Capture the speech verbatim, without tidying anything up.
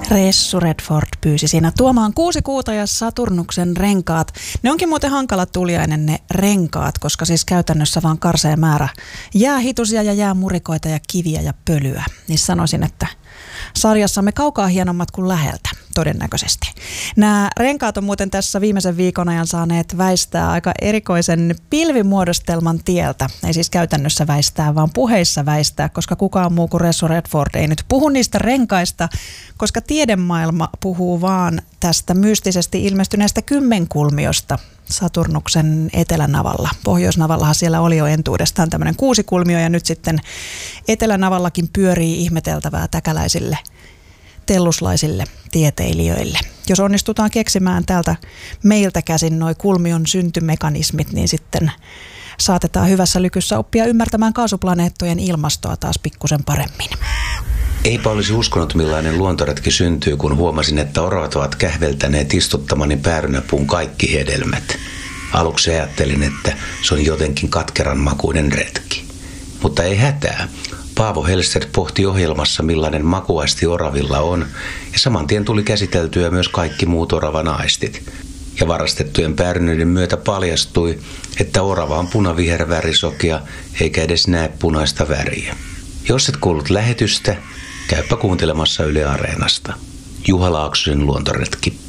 Ressu Redford pyysi siinä tuomaan kuusi kuuta ja Saturnuksen renkaat. Ne onkin muuten hankala tuliainen ne renkaat, koska siis käytännössä vaan karsee määrä jäähitusia ja jäämurikoita ja kiviä ja pölyä. Niin sanoisin, että sarjassamme kaukaa hienommat kuin läheltä, todennäköisesti. Nämä renkaat on muuten tässä viimeisen viikon ajan saaneet väistää aika erikoisen pilvimuodostelman tieltä. Ei siis käytännössä väistää, vaan puheissa väistää, koska kukaan muu kuin Ressu Redford ei nyt puhu niistä renkaista, koska tiedemaailma puhuu vaan tästä mystisesti ilmestyneestä kymmenkulmiosta Saturnuksen etelänavalla. Pohjoisnavallahan siellä oli jo entuudestaan tämmöinen kuusikulmio ja nyt sitten etelänavallakin pyörii ihmeteltävää täkäläisille telluslaisille tieteilijöille. Jos onnistutaan keksimään täältä meiltä käsin noi kulmion syntymekanismit, niin sitten saatetaan hyvässä lykyssä oppia ymmärtämään kaasuplaneettojen ilmastoa taas pikkusen paremmin. Eipä olisi uskonut, millainen luontoretki syntyy, kun huomasin, että oravat ovat kähveltäneet istuttamani päärynäpuun kaikki hedelmät. Aluksi ajattelin, että se on jotenkin katkeran makuinen retki. Mutta ei hätää. Paavo Hellstedt pohti ohjelmassa, millainen makuaisti oravilla on, ja saman tien tuli käsiteltyä myös kaikki muut oravan aistit. Ja varastettujen päärynöiden myötä paljastui, että orava on punavihervärisokea, eikä edes näe punaista väriä. Jos et kuullut lähetystä, käypä kuuntelemassa Yle Areenasta. Juha Laaksosen luontoretki.